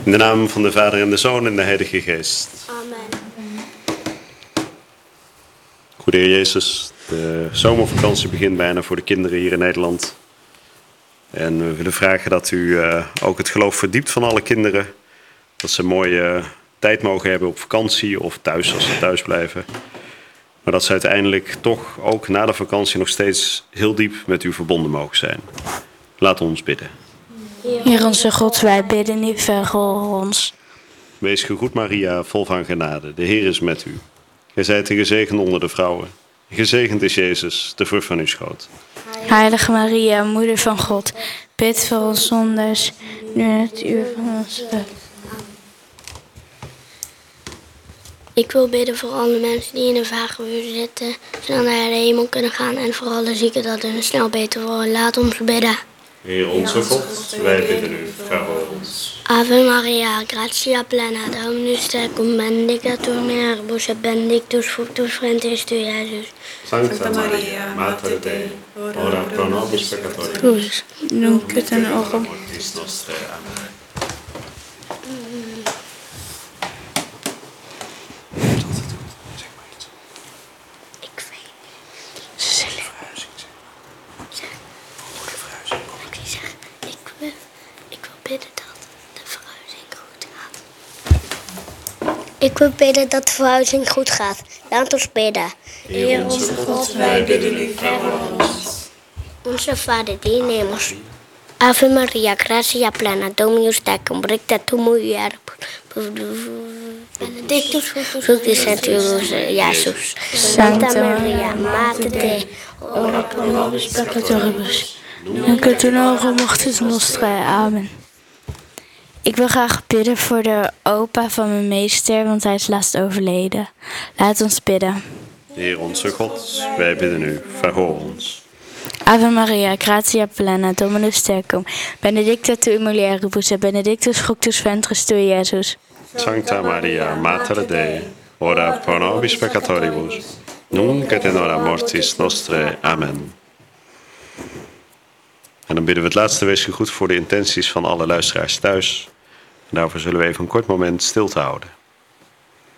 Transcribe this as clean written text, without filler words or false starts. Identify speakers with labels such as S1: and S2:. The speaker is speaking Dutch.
S1: In de naam van de Vader en de Zoon en de Heilige Geest.
S2: Amen.
S1: Goede Heer Jezus, de zomervakantie begint bijna voor de kinderen hier in Nederland. En we willen vragen dat u ook het geloof verdiept van alle kinderen. Dat ze een mooie tijd mogen hebben op vakantie of thuis als ze thuis blijven. Maar dat ze uiteindelijk toch ook na de vakantie nog steeds heel diep met u verbonden mogen zijn. Laat ons bidden.
S3: Heer onze God, wij bidden u, verhoor ons.
S1: Wees gegroet Maria, vol van genade. De Heer is met u. Gij zijt de gezegende onder de vrouwen. Gezegend is Jezus, de vrucht van uw schoot.
S3: Heilige Maria, moeder van God, bid voor ons zondaars, nu en het uur van ons dood.
S2: Ik wil bidden voor alle mensen die in een vagevuur zitten, zodat naar de hemel kunnen gaan. En voor alle zieken dat hun snel beter worden. Laat ons bidden.
S1: Heer onze God, wij bidden u, verhoor ons.
S2: Ave Maria, gratia plena, Dominus tecum, benedicta tu in mulieribus et benedictus fructus ventris tui, Iesus.
S1: Sancta Maria, Mater Dei, ora pro nobis peccatoribus,
S3: Nunc et in hora
S1: mortis nostrae. Amen.
S2: Ik wil bidden dat de verhuizing goed gaat. Laat ons bidden.
S1: Heer onze God, wij bidden u, verhoor ons.
S2: Onze Vader die in de hemel is. Ave Maria, gratia plena, Dominus tecum, benedicta tu mulieribus, benedictus fructus ventris tui, Iesus. Santa Maria, Mater Dei, ora pro nobis peccatoribus,
S3: nunc et in hora mortis nostrae. Amen. Ik wil graag bidden voor de opa van mijn meester, want hij is laatst overleden. Laat ons bidden.
S1: Heer onze God, wij bidden u, verhoor ons.
S3: Ave Maria, gratia plena, Dominus tecum, benedicta tu in mulieribus et benedictus fructus ventris tui, Iesus.
S1: Sancta Maria, Mater Dei, ora pro nobis peccatoribus, nunc et in hora mortis nostrae. Amen. En dan bidden we het laatste wees gegroet voor de intenties van alle luisteraars thuis. En daarvoor zullen we even een kort moment stilte houden.